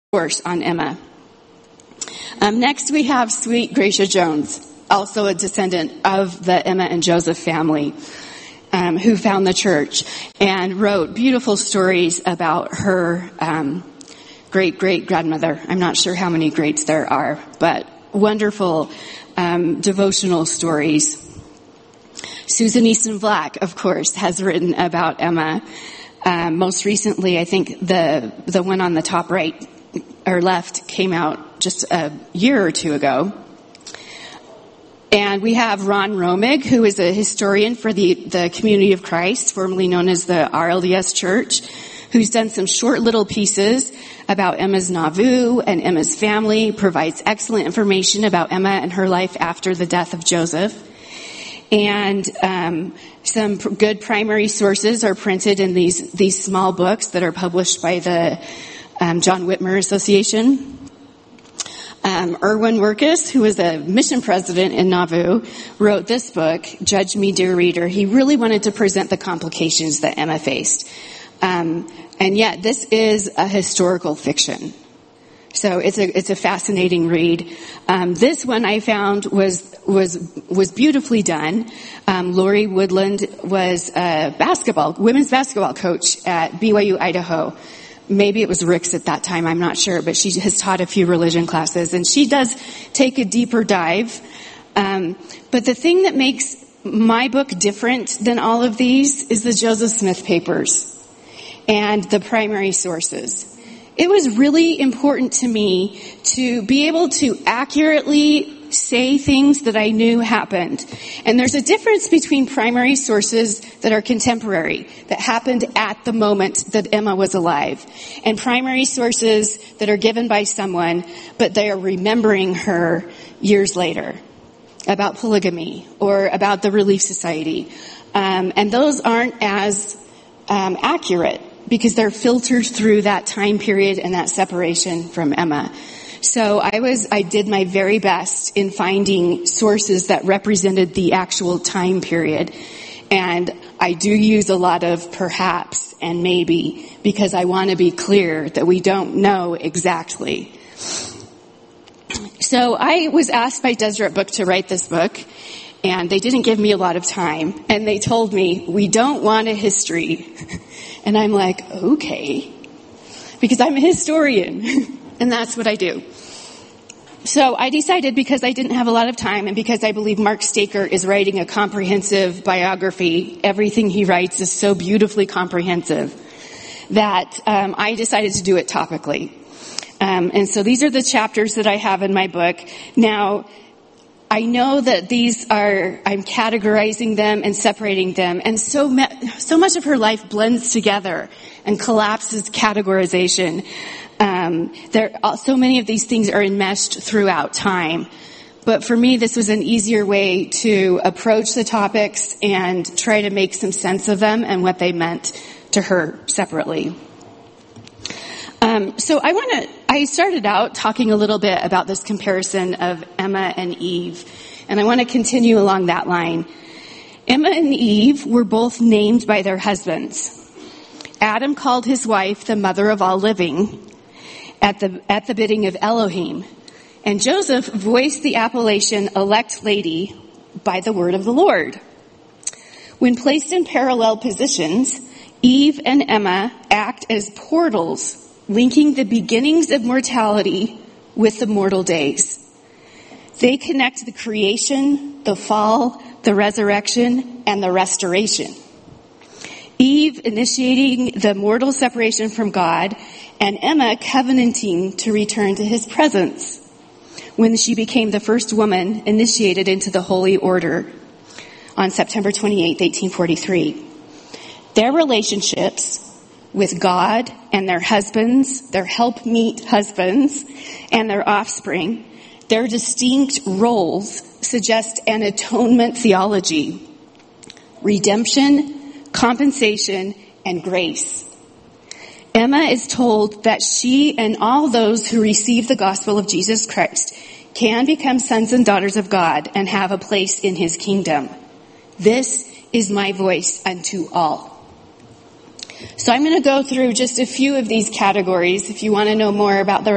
course on Emma. Next we have Sweet Gracia Jones, also a descendant of the Emma and Joseph family, who found the church and wrote beautiful stories about her great-great-grandmother. I'm not sure how many greats there are, but wonderful devotional stories. Susan Easton Black, of course, has written about Emma. Most recently, I think the one on the top right or left came out just a year or two ago. And we have Ron Romig, who is a historian for the Community of Christ, formerly known as the RLDS Church, who's done some short little pieces about Emma's Nauvoo and Emma's family, provides excellent information about Emma and her life after the death of Joseph. And some good primary sources are printed in these small books that are published by the John Whitmer Association. Erwin Werkus, who was a mission president in Nauvoo, wrote this book, Judge Me, Dear Reader. He really wanted to present the complications that Emma faced. And yet this is a historical fiction. So it's a fascinating read. This one I found was beautifully done. Lori Woodland was a women's basketball coach at BYU, Idaho. Maybe it was Rick's at that time, I'm not sure, but she has taught a few religion classes, and she does take a deeper dive. But the thing that makes my book different than all of these is the Joseph Smith papers and the primary sources. It was really important to me to be able to accurately say things that I knew happened. And there's a difference between primary sources that are contemporary, that happened at the moment that Emma was alive, and primary sources that are given by someone, but they are remembering her years later, about polygamy or about the Relief Society. And those aren't as accurate because they're filtered through that time period and that separation from Emma. So I did my very best in finding sources that represented the actual time period. And I do use a lot of perhaps and maybe because I want to be clear that we don't know exactly. So I was asked by Deseret Book to write this book, and they didn't give me a lot of time. And they told me, we don't want a history. And I'm like, okay, because I'm a historian. And that's what I do. So I decided, because I didn't have a lot of time and because I believe Mark Staker is writing a comprehensive biography, everything he writes is so beautifully comprehensive, that I decided to do it topically. And so these are the chapters that I have in my book. Now, I know that I'm categorizing them and separating them, and so much of her life blends together and collapses categorization. So many of these things are enmeshed throughout time. But for me, this was an easier way to approach the topics and try to make some sense of them and what they meant to her separately. So I started out talking a little bit about this comparison of Emma and Eve, and I want to continue along that line. Emma and Eve were both named by their husbands. Adam called his wife the mother of all living at the bidding of Elohim, and Joseph voiced the appellation elect lady by the word of the Lord. When placed in parallel positions, Eve and Emma act as portals linking the beginnings of mortality with the mortal days. They connect the creation, the fall, the resurrection, and the restoration. Eve initiating the mortal separation from God, and Emma covenanting to return to his presence when she became the first woman initiated into the Holy Order on September 28, 1843. Their relationships with God and their husbands, their helpmeet husbands, and their offspring, their distinct roles suggest an atonement theology, redemption, compensation, and grace. Emma is told that she and all those who receive the gospel of Jesus Christ can become sons and daughters of God and have a place in his kingdom. This is my voice unto all. So I'm going to go through just a few of these categories. If you want to know more about the